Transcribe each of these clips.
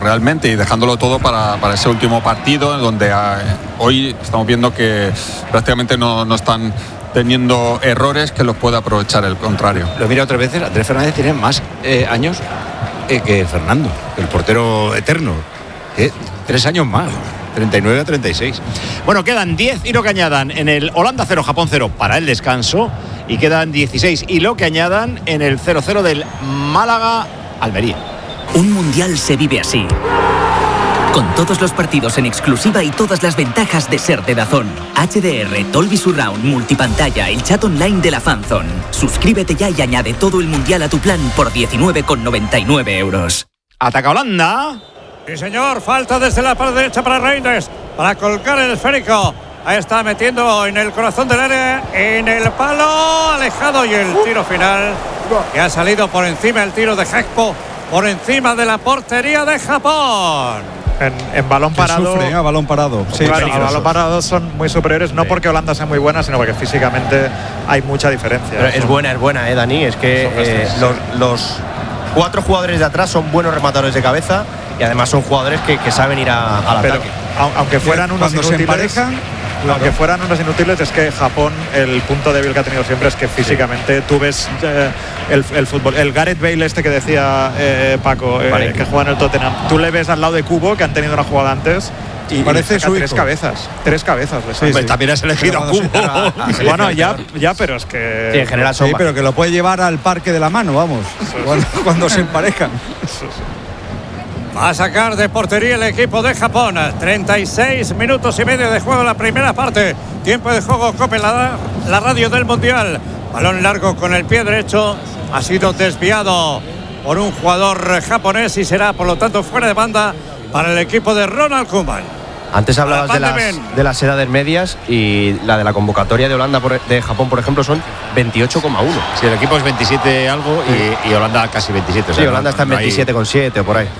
realmente, y dejándolo todo para ese último partido, donde hoy estamos viendo que prácticamente no están teniendo errores que los pueda aprovechar el contrario. Lo mira otras veces, Andrés Fernández tiene más años que Fernando, el portero eterno. 3 años más, 39 a 36. Bueno, quedan 10 y lo que añadan en el Holanda 0, Japón 0 para el descanso, y quedan 16 y lo que añadan en el 0-0 del Málaga-Almería. Un mundial se vive así, con todos los partidos en exclusiva y todas las ventajas de ser de DAZN. HDR, Dolby Surround, multipantalla, el chat online de la Fanzone. Suscríbete ya y añade todo el mundial a tu plan por 19,99 euros. Ataca Holanda. Sí, señor, falta desde la parte derecha para Reinders, para colgar el esférico. Ahí está metiendo en el corazón del área, en el palo, alejado, y el tiro final, que ha salido por encima, el tiro de Gakpo, por encima de la portería de Japón. En balón parado. Sufre, balón parado. Sí, claro, a balón parado son muy superiores, no porque Holanda sea muy buena, sino porque físicamente hay mucha diferencia. Pero es buena, Dani. Es que los 4 jugadores de atrás son buenos rematadores de cabeza, y además son jugadores que saben ir al ataque. Aunque fueran unos inútiles, aunque fueran unos inútiles, es que Japón, el punto débil que ha tenido siempre es que físicamente tú ves el fútbol. El Gareth Bale que decía Paco, que juega en el Tottenham, tú le ves al lado de Kubo, que han tenido una jugada antes, y parece su tres cabezas. Sí. También has elegido a Kubo. Bueno, ya, pero es que sí, en general son pero que lo puede llevar al parque de la mano, vamos, cuando se emparejan. Va a sacar de portería el equipo de Japón. 36 minutos y medio de juego en la primera parte. Tiempo de juego, COPE, la radio del Mundial. Balón largo con el pie derecho. Ha sido desviado por un jugador japonés y será, por lo tanto, fuera de banda para el equipo de Ronald Koeman. Antes hablabas de las edades medias, y la de la convocatoria de Holanda de Japón, por ejemplo, son 28,1. Sí, el equipo es 27 algo y Holanda casi 27. Sí, Holanda está en 27,7 o por ahí.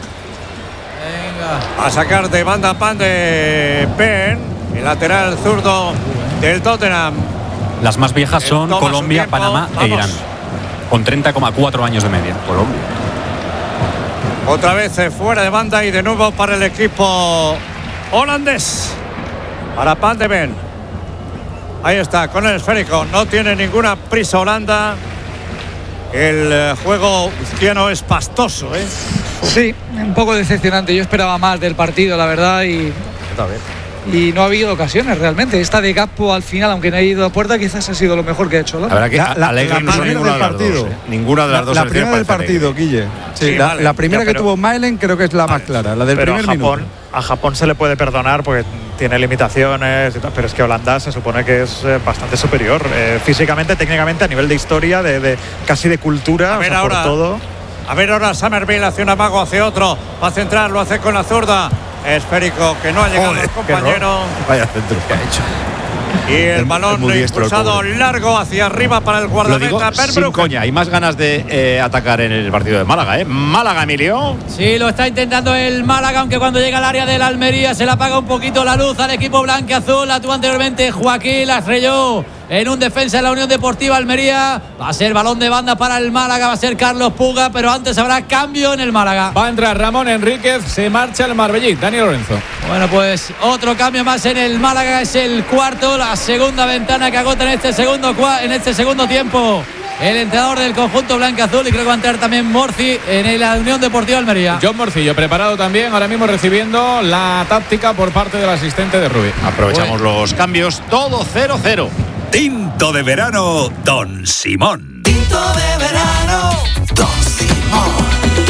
A sacar de banda Pan de Ben, el lateral zurdo del Tottenham. Las más viejas son Colombia, Panamá e Irán, con 30,4 años de media. Colombia. Otra vez fuera de banda y de nuevo para el equipo holandés. Para Pan de Ben. Ahí está, con el esférico. No tiene ninguna prisa Holanda. El juego izquierdo es pastoso, ¿eh? Sí, un poco decepcionante. Yo esperaba más del partido, la verdad, y no ha habido ocasiones realmente. Esta de Gakpo al final, aunque no ha ido a puerta, quizás ha sido lo mejor que ha hecho Holanda. La verdad que Alegre no son ninguna de las dos. Ninguna de las dos. La primera del partido, Guille. Sí, la primera que tuvo Malen creo que es la más clara, la del primer minuto. A Japón se le puede perdonar porque tiene limitaciones, pero es que Holanda se supone que es bastante superior físicamente, técnicamente, a nivel de historia, de casi de cultura, por todo. A ver ahora Summerville hace un amago, hace otro, va a centrar, lo hace con la zurda. Esférico que no ha llegado el compañero. Vaya centro que ha hecho. Y el balón impulsado largo hacia arriba para el guardameta. Sin coña, hay más ganas de atacar en el partido de Málaga, ¿eh? Málaga, Emilio. Sí, lo está intentando el Málaga, aunque cuando llega al área de la Almería se le apaga un poquito la luz al equipo blanquiazul. Actuó anteriormente Joaquín, la estrelló en un defensa de la Unión Deportiva Almería. Va a ser balón de banda para el Málaga, va a ser Carlos Puga, pero antes habrá cambio en el Málaga. Va a entrar Ramón Enríquez, se marcha el Marbellí. Dani Lorenzo. Bueno, pues otro cambio más en el Málaga, es el cuarto, la segunda ventana que agota en este segundo tiempo el entrenador del conjunto blanquiazul, y creo que va a entrar también Morci en la Unión Deportiva Almería. John Morcillo preparado también, ahora mismo recibiendo la táctica por parte del asistente de Rubí. Aprovechamos los cambios, todo 0-0. Tinto de verano, Don Simón. Tinto de verano, Don Simón.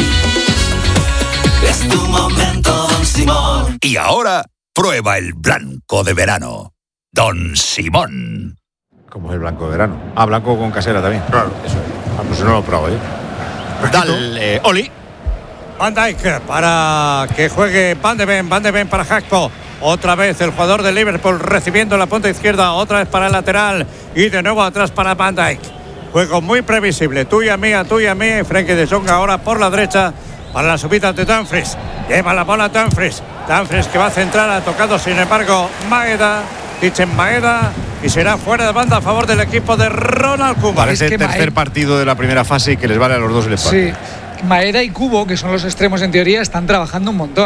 Es tu momento, Don Simón. Y ahora, prueba el blanco de verano, Don Simón. ¿Cómo es el blanco de verano? Ah, blanco con casera también. Claro. Eso es. Pues no lo he probado, ¿eh? Dale, Oli. Van Dijk para que juegue Van de Ven para Gakpo. Otra vez el jugador de Liverpool recibiendo la punta izquierda, otra vez para el lateral y de nuevo atrás para Van Dijk. Juego muy previsible, tuya mía, Frenkie de Jong ahora por la derecha para la subida de Dumfries. Lleva la bola Dumfries que va a centrar, ha tocado sin embargo Maeda, y será fuera de banda a favor del equipo de Ronald Koeman. Parece el tercer partido de la primera fase y que les vale a los dos el empate. Sí, Maeda y Kubo, que son los extremos en teoría, están trabajando un montón.